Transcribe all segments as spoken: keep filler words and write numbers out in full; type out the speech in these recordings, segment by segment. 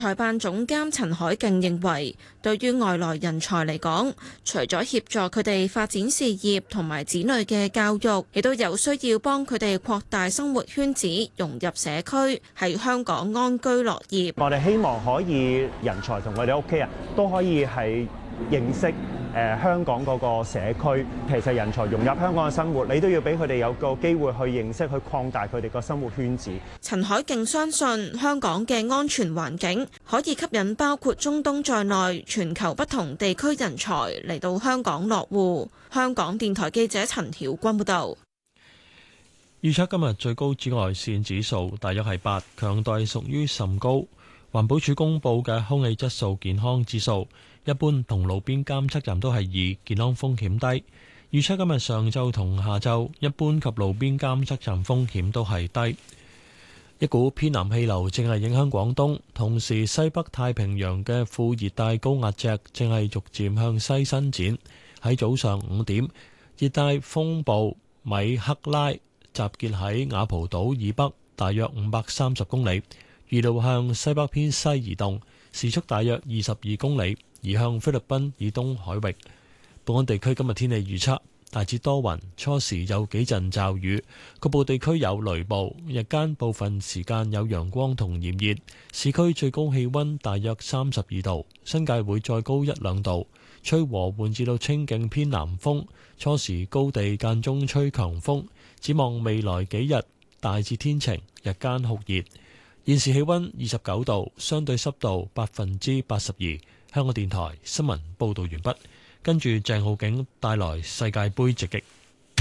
台辦總監陳海勁認為，對於外來人才嚟講，除咗協助佢哋發展事業同埋子女嘅教育，亦都有需要幫佢哋擴大生活圈子，融入社區，喺香港安居樂業。 我哋希望可以人才同佢哋屋企人都可以係認識誒香港嗰個社區。其實人才融入香港嘅生活，你都要俾佢哋有個機會去認識，去擴大佢哋個生活圈子。 陳海勁相信香港嘅安全環境可以吸引包括中東在內全球不同地區人才嚟到香港落戶。香港電台記者陳曉君報道。 預測今日最高紫外線指數大約係八，強度屬於甚高。環保署公布嘅空氣質素健康指數，一般同路邊監測站都係二，健康風險低。預測今日上晝同下晝，一般及路邊監測站風險都係低。一股偏南氣流正係影響廣東，同時西北太平洋嘅副熱帶高壓脊正係逐漸向西伸展。喺早上五點，熱帶風暴米克拉集結喺雅蒲島以北大約五百三十公里，預料向西北偏西移動，時速大約二十二公里，移向菲律賓以東海域。本港地區今日天氣預測，大致多雲，初時有幾陣驟雨，局部地區有雷暴，日間部分時間有陽光同炎熱，市區最高氣溫大約三十二度，新界會再高一兩度，吹和緩至到清勁偏南風，初時高地間中吹強風。展望未來幾日，大致天晴，日間酷熱。現時氣溫二十九度，相對濕度百分之八十二。香港電台新聞報道完畢。跟住鄭浩景帶來世界盃直擊。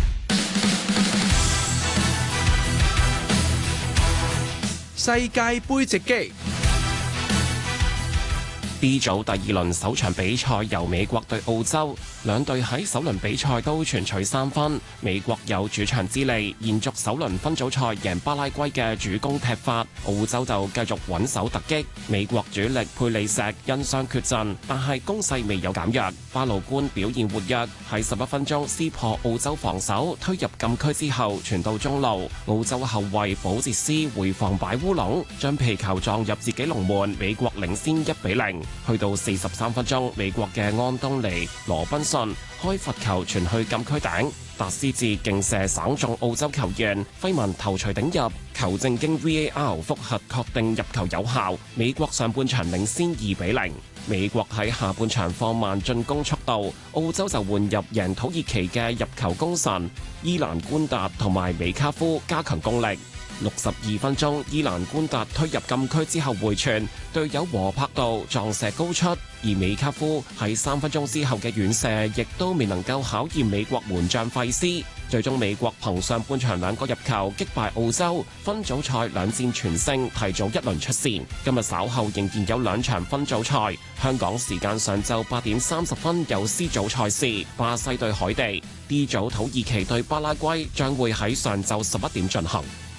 世界盃直擊。B 組第二輪首場比賽由美國對澳洲，兩隊喺首輪比賽都全取三分。美國有主場之利，延續首輪分組賽贏巴拉圭嘅主攻踢法。澳洲就繼續穩守突擊。美國主力佩利石因傷缺陣，但係攻勢未有減弱。巴魯官表現活躍，喺十一分鐘撕破澳洲防守，推入禁區之後傳到中路。澳洲後衛保捷斯回防擺烏龍，將皮球撞入自己龍門，美國領先一比零。去到四十三分鐘，美國嘅安東尼羅賓遜開罰球傳去禁區頂，達斯治勁射省中澳洲球員，輝文頭槌頂入，球證經 V A R 複核確定入球有效。美國上半場領先二比零。美國喺下半場放慢進攻速度，澳洲就換入贏土耳其嘅入球功臣伊蘭官達同埋美卡夫加強攻力。六十二分鐘，伊蘭官達推入禁區之後回傳，隊友和柏道撞射高出，而美卡夫喺三分鐘之後嘅遠射亦都未能夠考驗美國門將費斯。最終美國憑上半場兩個入球擊敗澳洲，分組賽兩戰全勝，提早一輪出線。今日稍後仍然有兩場分組賽，香港時間上晝八點三十分有 C 組賽事，巴西對海地；D 組土耳其對巴拉圭將會喺上晝十一點進行。